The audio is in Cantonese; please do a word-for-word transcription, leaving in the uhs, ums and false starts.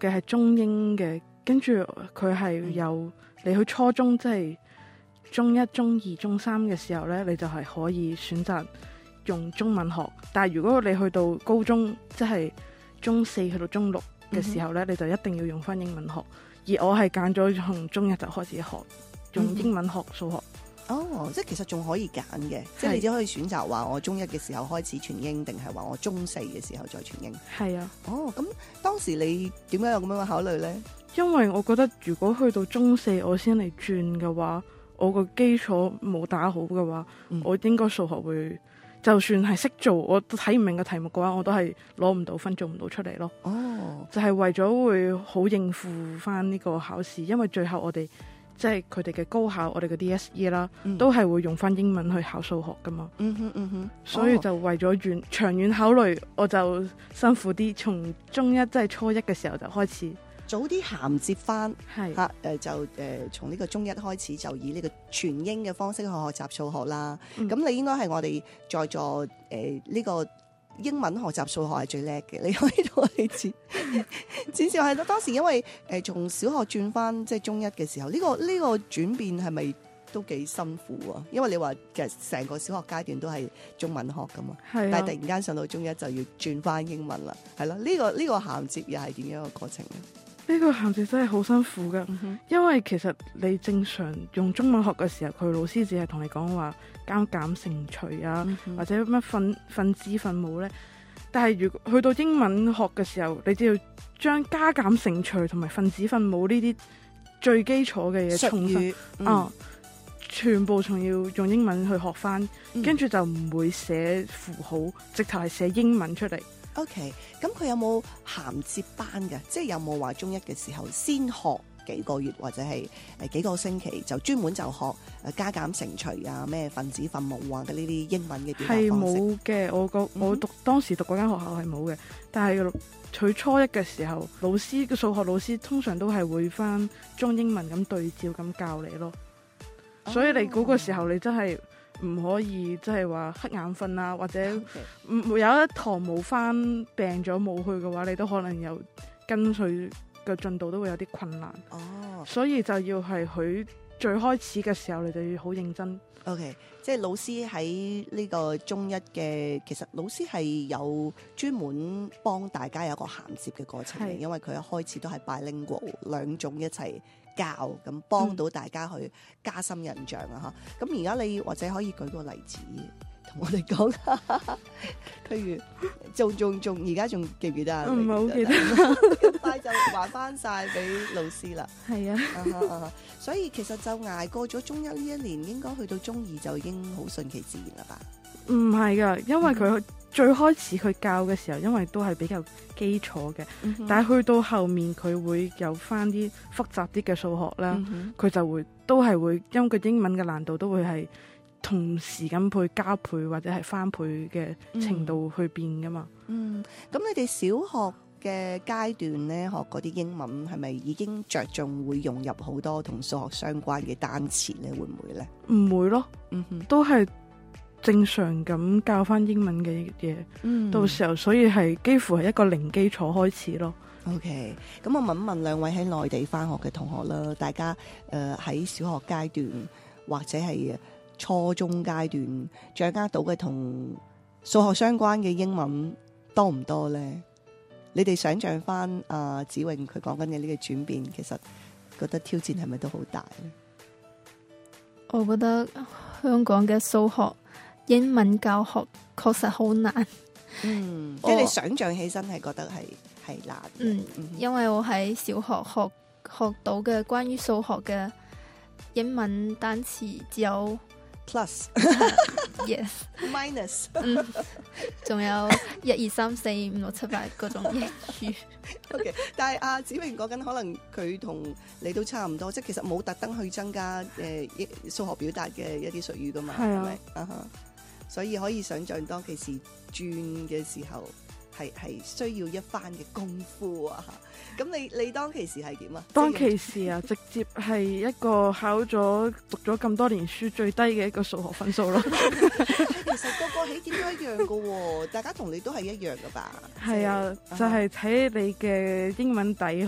嘅係中英嘅，跟住佢係有你去初中即係中一、中二、中三嘅時候呢，你就係可以選擇用中文學。但係如果你去到高中，即係中四去到中六嘅時候呢，嗯、你就一定要用翻英文學。而我係揀咗從中一就開始學用英文學數學。 哦，即係其實仲可以揀嘅，即係你只可以選擇話我中一嘅時候開始全英，定係話我中四嘅時候再全英。 係啊。 哦，咁當時你點解有咁樣嘅考慮呢？ 因為我覺得如果去到中四我先嚟轉嘅話，我個基礎冇打好嘅話，嗯、我應該數學會就算係識做，我都睇唔明嘅題目嘅話，我都係攞唔到分，做唔到出嚟咯。 哦，就係為咗會好應付翻呢個考試，因為最後我哋。即係佢哋嘅高考，我哋嘅 D S E 啦，嗯、都係會用翻英文去考數學噶嘛。嗯哼嗯哼，所以就為咗遠、哦、長遠考慮，我就辛苦啲，從中一即係、就是、初一嘅時候就開始早啲銜接翻， 係嚇誒就誒、呃、從呢個中一開始就以呢個全英嘅方式去學習數學啦。咁、嗯、你應該係我哋在座誒呢、呃這個。英文學習數學係最叻嘅，你可以同我哋知。至少係咯，當時因為誒從、呃、小學轉翻即係中一嘅時候，呢、這個呢、這個轉變係咪都幾辛苦啊？因為你話其實成個小學階段都係中文學噶嘛， 係啊、 但係突然間上到中一就要轉翻英文啦，係咯？呢、這個呢、這個銜接又係點樣嘅過程咧？ 呢個銜接真係好辛苦噶，嗯、哼因為其實你正常用中文學嘅時候，佢老師只係同你講話加減乘除啊，嗯、哼或者乜分分子分母咧。但係如果去到英文學嘅時候，你只要將加減乘除同埋分子分母呢啲最基礎嘅嘢重新啊，全部仲要用英文去學翻，跟住、嗯、就唔會寫符號，直頭係寫英文出嚟。 OK，咁佢有冇銜接班嘅？即係有冇話中一嘅時候先學幾個月或者係誒幾個星期就專門就學誒加減乘除啊，咩分子分母啊嘅呢啲英文嘅表達方式？係冇嘅，我個我讀、嗯、當時讀嗰間學校係冇嘅。但係佢初一嘅時候，老師嘅數學老師通常都係會翻中英文咁對照咁教你咯。哦、所以你嗰個時候你真係唔可以即係話瞌眼瞓啊，或者唔 Okay. 有一堂冇翻病咗冇去嘅話，你都可能有跟隨嘅進度都會有啲困難。哦，所以就要係佢最開始嘅時候，你就要好認真。 OK， 即係老師喺呢個中一嘅，其實老師係有專門幫大家有一個銜接嘅過程，是因為佢一開始都係 bilingual 兩種一齊教，咁幫到大家去加深印象啊！嚇、嗯，咁而家你或者可以舉個例子同我哋講下，譬如仲仲仲而家仲記唔記得啊？ 唔係好記得， 咁快就還翻晒俾老師啦。 係啊， 啊哈啊哈，所以其實就捱過咗中一呢一年，應該去到中二就已經好順其自然啦吧？ 唔係㗎，因為佢最開始佢教嘅時候，因為都係比較基礎嘅，嗯、哼但係去到後面佢會有翻啲複雜啲嘅數學啦，佢、嗯、哼就會都係會因為佢英文嘅難度都會係同時咁配加倍或者係翻倍嘅程度去變㗎嘛。嗯， 咁你哋小學嘅階段咧學嗰啲英文係咪已經着重會融入好多同數學相關嘅單詞咧？會唔會咧？唔會咯，嗯哼，都係正常咁教翻英文嘅嘢，嗯、到時候所以係幾乎係一個零基礎開始咯。 OK，咁我問一問兩位喺內地翻學嘅同學啦，大家誒喺、呃、小學階段或者係初中階段掌握到嘅同數學相關嘅英文多唔多咧？你哋想象翻阿子穎佢講緊嘅呢個轉變，其實覺得挑戰係咪都好大咧？ 我覺得香港嘅數學英文教學確實好難。 嗯，即係你想象起身係覺得係係難。 嗯，嗯因為我喺小學學學到嘅關於數學嘅英文單詞只有 plus、yes、minus， 嗯，仲有一二三四五六七八嗰種英語。 OK， 但係阿子穎講緊，可能佢同你都差唔多，即係其實冇特登去增加誒數學表達嘅一啲術語噶嘛，係咪？啊哈，所以可以想象當其時轉嘅時候，係係需要一番嘅功夫啊！咁你你當其時係點啊？ 當其時啊，直接係一個考咗讀咗咁多年書最低嘅一個數學分數咯。 其實個個起點都一樣噶喎，大家同你都係一樣噶吧？ 係啊，就係睇你嘅英文底